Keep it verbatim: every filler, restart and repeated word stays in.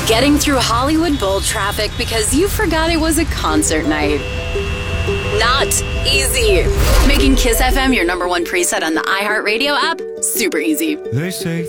Getting through Hollywood Bowl traffic because you forgot it was a concert night. Not easy. Making Kiss F M your number one preset on the iHeartRadio app? Super easy. They say